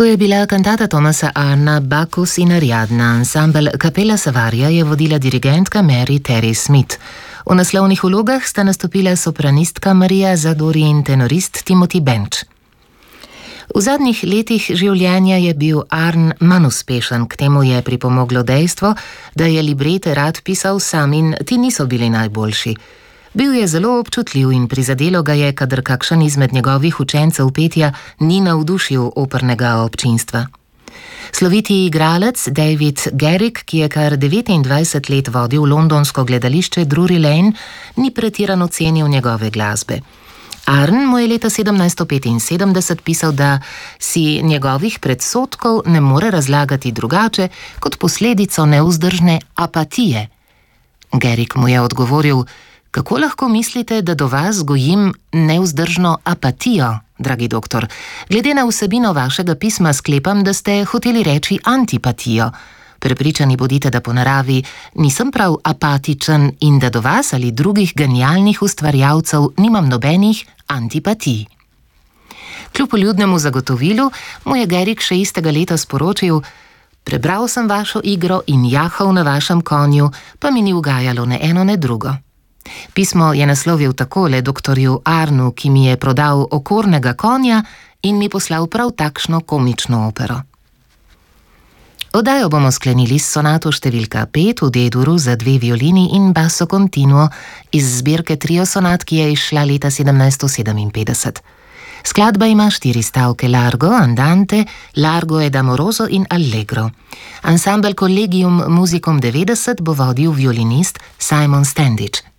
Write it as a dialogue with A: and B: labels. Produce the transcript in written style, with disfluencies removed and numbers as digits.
A: To je bila kantata Thomasa Arna Bacchus in Ariadna. Ansambel Capella Savaria je vodila dirigentka Mary Terry Smith. V naslovnih vlogah sta nastopila sopranistka Maria Zadori in tenorist Timothy Bench. V zadnjih letih življenja je bil Arn manj uspešen, k temu je pripomoglo dejstvo, da je librete rad pisal sam in ti niso bili najboljši. Bil je zelo občutljiv in prizadelo ga je, kadar kakšen izmed njegovih učencev petja ni navdušil opernega občinstva. Sloviti igralec David Garrick, ki je kar 29 let vodil londonsko gledališče Drury Lane, ni pretirano cenil njegove glasbe. Arn mu je leta 1775 pisal, da si njegovih predsodkov ne more razlagati drugače kot posledico nevzdržne apatije. Garrick mu je odgovoril: "Kako lahko mislite, da do vas gojim nevzdržno apatijo, dragi doktor? Glede na vsebino vašega pisma sklepam, da ste hoteli reči antipatijo. Prepričani bodite, da po naravi nisem prav apatičen in da do vas ali drugih genialnih ustvarjalcev nimam nobenih antipatij." Kljub vljudnemu zagotovilu mu je Garrick še istega leta sporočil: "Prebral sem vašo igro in jahal na vašem konju, pa mi ni ugajalo ne eno ne drugo." Pismo je naslovil takole doktorju Arnu, ki mi je prodal okornega konja in mi poslal prav takšno komično opero. Oddajo bomo sklenili s sonato številka 5 v D-duru za 2 violini in basso continuo iz zbirke Trio sonat, ki je izšla leta 1757. Skladba ima 4 stavke: largo, andante, largo ed amoroso in allegro. Ansambel Collegium Musicum 90 bo vodil violinist Simon Standish.